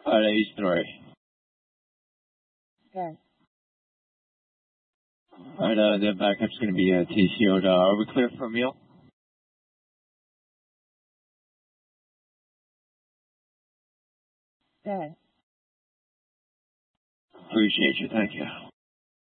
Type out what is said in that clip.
East 3. Good. Alright, the backup's going to be TCO'd. Are we clear for a meal? Good. Appreciate you. Thank you.